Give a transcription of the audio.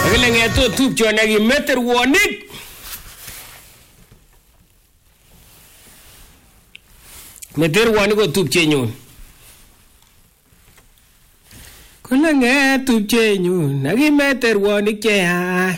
Akile ngeto tupcho nekimete rwonik. Mete rwonik ko tupchenyun. Kole nge tupchenyun nekimete rwonik cheyach.